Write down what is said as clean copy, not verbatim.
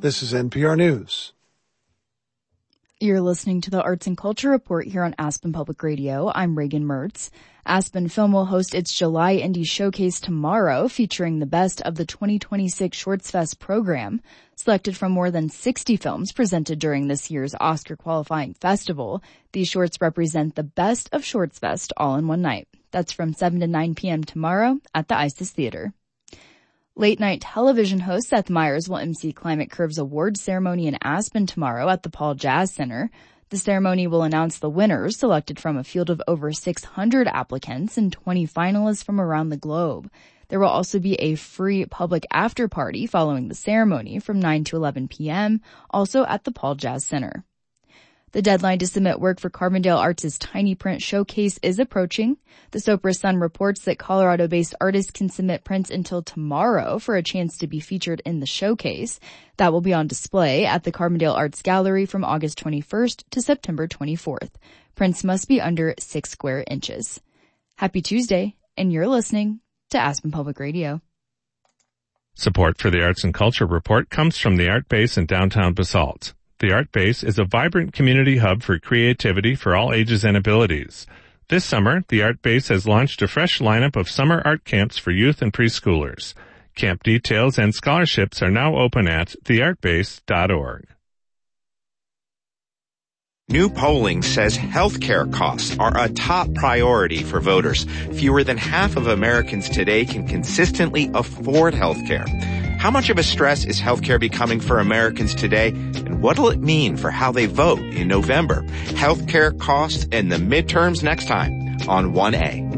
This is NPR News. You're listening to the Arts and Culture Report here on Aspen Public Radio. I'm Reagan Mertz. Aspen Film will host its July Indie Showcase tomorrow, featuring the best of the 2026 Shorts Fest program, selected from more than 60 films presented during this year's Oscar qualifying festival. These shorts represent the best of Shorts Fest all in one night. That's from 7 to 9 p.m. tomorrow at the Isis Theater. Late-night television host Seth Meyers will MC Climate Curve's awards ceremony in Aspen tomorrow at the Paul Jazz Center. The ceremony will announce the winners, selected from a field of over 600 applicants and 20 finalists from around the globe. There will also be a free public after-party following the ceremony from 9 to 11 p.m., also at the Paul Jazz Center. The deadline to submit work for Carbondale Arts' Tiny Print Showcase is approaching. The Sopris Sun reports that Colorado-based artists can submit prints until tomorrow for a chance to be featured in the showcase. That will be on display at the Carbondale Arts Gallery from August 21st to September 24th. Prints must be under 6 square inches. Happy Tuesday, and you're listening to Aspen Public Radio. Support for the Arts and Culture Report comes from the Art Base in downtown Basalt. The Art Base is a vibrant community hub for creativity for all ages and abilities. This summer, the Art Base has launched a fresh lineup of summer art camps for youth and preschoolers. Camp details and scholarships are now open at theartbase.org. New polling says healthcare costs are a top priority for voters. Fewer than half of Americans today can consistently afford healthcare. How much of a stress is healthcare becoming for Americans today, and what will it mean for how they vote in November? Healthcare costs and the midterms next time on 1A.